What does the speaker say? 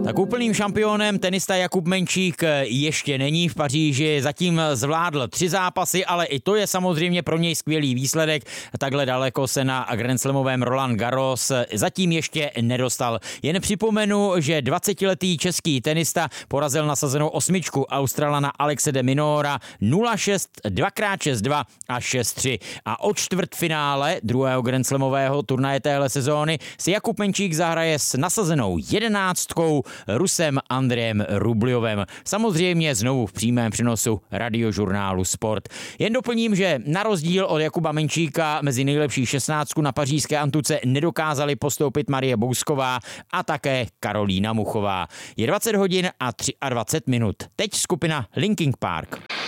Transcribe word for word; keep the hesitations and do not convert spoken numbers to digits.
Tak úplným šampionem tenista Jakub Menčík ještě není v Paříži, zatím zvládl tři zápasy, ale i to je samozřejmě pro něj skvělý výsledek. Takhle daleko se na Grand Slamovém Roland Garros zatím ještě nedostal. Jen připomenu, že dvacetiletý český tenista porazil nasazenou osmičku Australana Alexe de Minaura nula šest, dva krát šest dva a šest tři. A od čtvrtfinále druhého Grand Slamového turnaje téhle sezóny si Jakub Menčík zahraje s nasazenou jedenáctkou Rusem Andrejem Rubljovem. Samozřejmě znovu v přímém přenosu radiožurnálu Sport. Jen doplním, že na rozdíl od Jakuba Menčíka mezi nejlepší šestnáctku na pařížské Antuce nedokázali postoupit Marie Bousková a také Karolína Muchová. Je dvacet hodin a dvacet tři minut. Teď skupina Linkin Park.